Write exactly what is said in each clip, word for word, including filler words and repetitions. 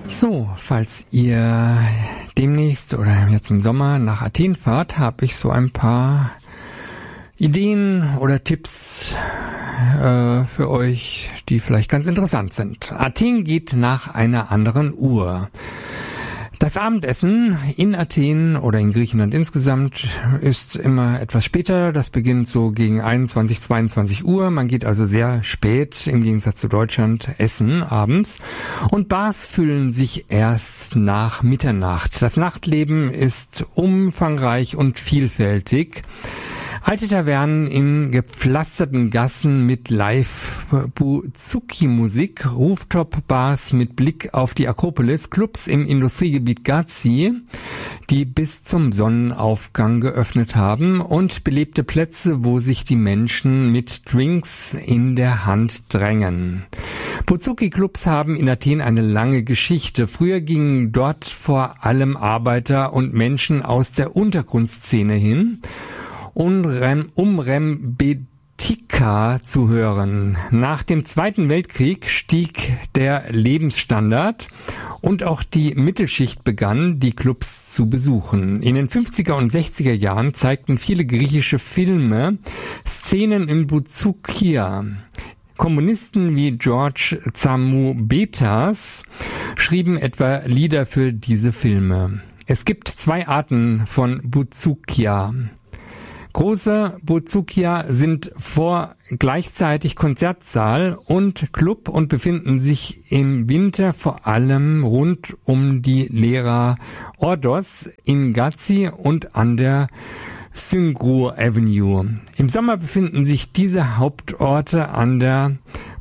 So, falls ihr demnächst oder jetzt im Sommer nach Athen fahrt, habe ich so ein paar Ideen oder Tipps äh, für euch, die vielleicht ganz interessant sind. Athen geht nach einer anderen Uhr. Das Abendessen in Athen oder in Griechenland insgesamt ist immer etwas später. Das beginnt so gegen einundzwanzig, zweiundzwanzig Uhr. Man geht also sehr spät im Gegensatz zu Deutschland essen abends. Und Bars füllen sich erst nach Mitternacht. Das Nachtleben ist umfangreich und vielfältig. Alte Tavernen in gepflasterten Gassen mit Live-Bouzouki-Musik, Rooftop-Bars mit Blick auf die Akropolis, Clubs im Industriegebiet Gazi, die bis zum Sonnenaufgang geöffnet haben und belebte Plätze, wo sich die Menschen mit Drinks in der Hand drängen. Bouzouki-Clubs haben in Athen eine lange Geschichte. Früher gingen dort vor allem Arbeiter und Menschen aus der Untergrundszene hin, um Rembetika zu hören. Nach dem Zweiten Weltkrieg stieg der Lebensstandard und auch die Mittelschicht begann, die Clubs zu besuchen. In den fünfziger und sechziger Jahren zeigten viele griechische Filme Szenen in Bouzoukia. Komponisten wie George Tsamoubetas schrieben etwa Lieder für diese Filme. Es gibt zwei Arten von Bouzoukia. Große Bouzoukia sind vor gleichzeitig Konzertsaal und Club und befinden sich im Winter vor allem rund um die Lera Ordos in Gazi und an der Syngro Avenue. Im Sommer befinden sich diese Hauptorte an der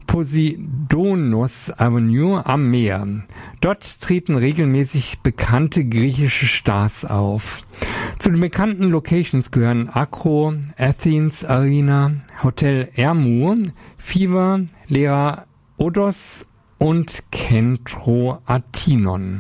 Posidonos Avenue am Meer. Dort treten regelmäßig bekannte griechische Stars auf. Zu den bekannten Locations gehören Akro, Athens Arena, Hotel Ermu, Fever, Lera Odos und Kentro Athinon.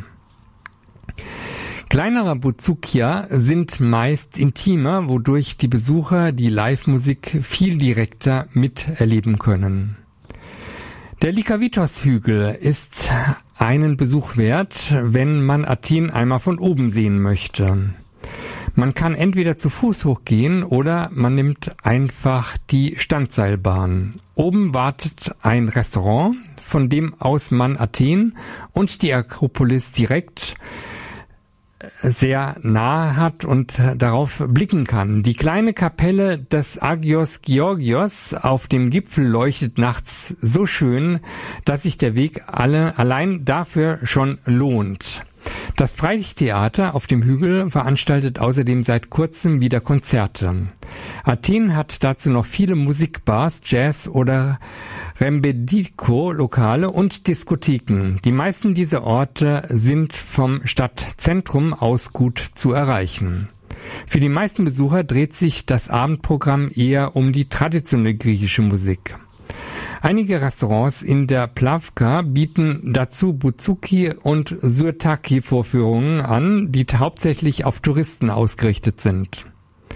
Kleinere Bouzoukia sind meist intimer, wodurch die Besucher die Live-Musik viel direkter miterleben können. Der Likavitos-Hügel ist einen Besuch wert, wenn man Athen einmal von oben sehen möchte. Man kann entweder zu Fuß hochgehen oder man nimmt einfach die Standseilbahn. Oben wartet ein Restaurant, von dem aus man Athen und die Akropolis direkt sehr nahe hat und darauf blicken kann. Die kleine Kapelle des Agios Georgios auf dem Gipfel leuchtet nachts so schön, dass sich der Weg alle allein dafür schon lohnt. Das Freilichttheater auf dem Hügel veranstaltet außerdem seit kurzem wieder Konzerte. Athen hat dazu noch viele Musikbars, Jazz- oder Rembediko-Lokale und Diskotheken. Die meisten dieser Orte sind vom Stadtzentrum aus gut zu erreichen. Für die meisten Besucher dreht sich das Abendprogramm eher um die traditionelle griechische Musik. Einige Restaurants in der Plavka bieten dazu Bouzouki- und Sirtaki-Vorführungen an, die hauptsächlich auf Touristen ausgerichtet sind.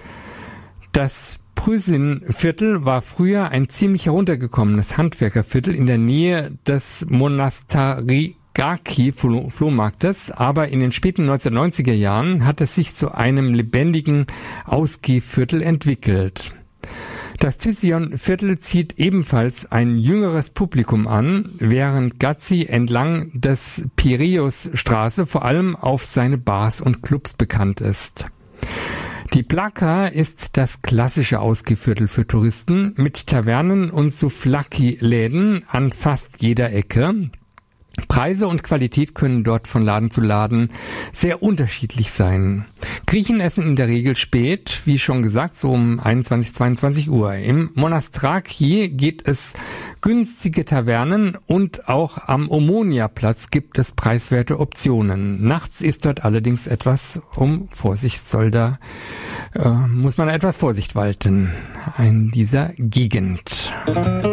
Das Prysin-Viertel war früher ein ziemlich heruntergekommenes Handwerkerviertel in der Nähe des Monastarigaki-Flohmarktes, aber in den späten neunzehnhundertneunziger Jahren hat es sich zu einem lebendigen Ausgehviertel entwickelt. Das Thysion-Viertel zieht ebenfalls ein jüngeres Publikum an, während Gazi entlang des Piräus-Straße vor allem auf seine Bars und Clubs bekannt ist. Die Plaka ist das klassische Ausgehviertel für Touristen mit Tavernen und Souvlaki-Läden an fast jeder Ecke. Preise und Qualität können dort von Laden zu Laden sehr unterschiedlich sein. Griechen essen in der Regel spät, wie schon gesagt, so um einundzwanzig, zweiundzwanzig Uhr. Im Monastraki geht es günstige Tavernen und auch am Omonia-Platz gibt es preiswerte Optionen. Nachts ist dort allerdings etwas um Vorsicht soll da, äh, muss man etwas Vorsicht walten in dieser Gegend.